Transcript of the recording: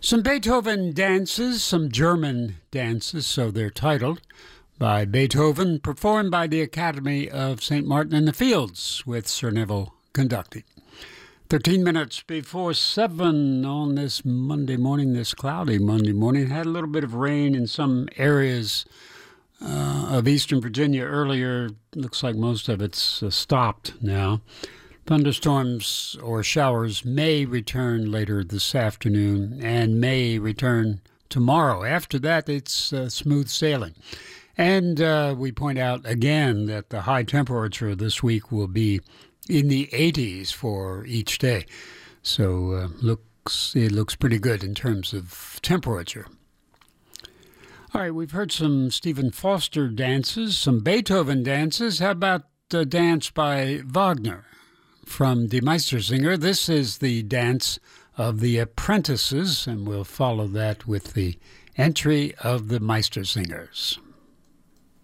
Some Beethoven dances, some German dances, so they're titled, by Beethoven, performed by the Academy of St. Martin in the Fields, with Sir Neville conducting. 13 minutes before 7 on this Monday morning, this cloudy Monday morning. Had a little bit of rain in some areas of eastern Virginia earlier. Looks like most of it's stopped now. Thunderstorms or showers may return later this afternoon and may return tomorrow. After that, it's smooth sailing. And we point out again that the high temperature this week will be in the 80s for each day. So it looks pretty good in terms of temperature. All right, we've heard some Stephen Foster dances, some Beethoven dances. How about a dance by Wagner from Die Meistersinger? This is the dance of the apprentices, and we'll follow that with the entry of the Meistersingers.